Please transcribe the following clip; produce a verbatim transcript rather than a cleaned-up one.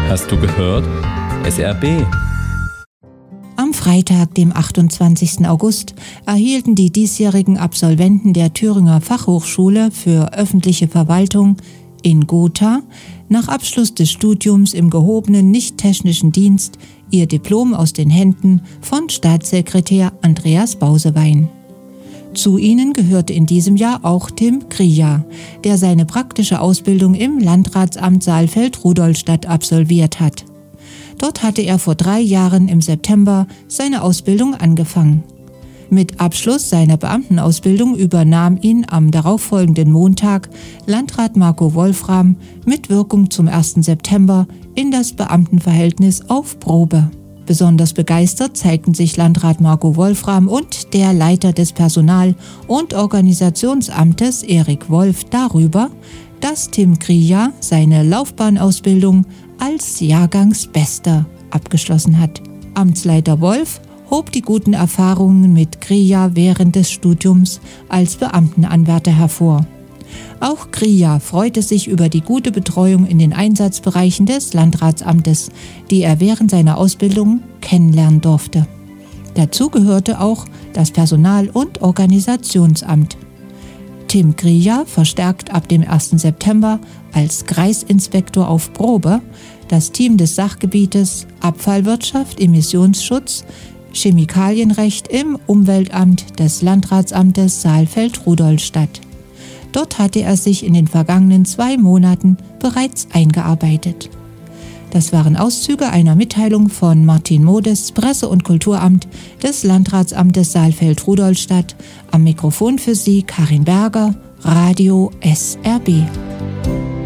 Hast du gehört? S R B. Am Freitag, dem achtundzwanzigsten August, erhielten die diesjährigen Absolventen der Thüringer Fachhochschule für öffentliche Verwaltung in Gotha nach Abschluss des Studiums im gehobenen nicht-technischen Dienst ihr Diplom aus den Händen von Staatssekretär Andreas Bausewein. Zu ihnen gehörte in diesem Jahr auch Tim Kriya, der seine praktische Ausbildung im Landratsamt Saalfeld-Rudolstadt absolviert hat. Dort hatte er vor drei Jahren im September seine Ausbildung angefangen. Mit Abschluss seiner Beamtenausbildung übernahm ihn am darauffolgenden Montag Landrat Marco Wolfram mit Wirkung zum ersten September in das Beamtenverhältnis auf Probe. Besonders begeistert zeigten sich Landrat Marco Wolfram und der Leiter des Personal- und Organisationsamtes Erik Wolf darüber, dass Tim Kriya seine Laufbahnausbildung als Jahrgangsbester abgeschlossen hat. Amtsleiter Wolf hob die guten Erfahrungen mit Kriya während des Studiums als Beamtenanwärter hervor. Auch Kriya freute sich über die gute Betreuung in den Einsatzbereichen des Landratsamtes, die er während seiner Ausbildung kennenlernen durfte. Dazu gehörte auch das Personal- und Organisationsamt. Tim Kriya verstärkt ab dem ersten September als Kreisinspektor auf Probe das Team des Sachgebietes Abfallwirtschaft, Emissionsschutz, Chemikalienrecht im Umweltamt des Landratsamtes Saalfeld-Rudolstadt. Dort hatte er sich in den vergangenen zwei Monaten bereits eingearbeitet. Das waren Auszüge einer Mitteilung von Martin Modes, Presse- und Kulturamt des Landratsamtes Saalfeld-Rudolstadt. Am Mikrofon für Sie Karin Berger, Radio S R B.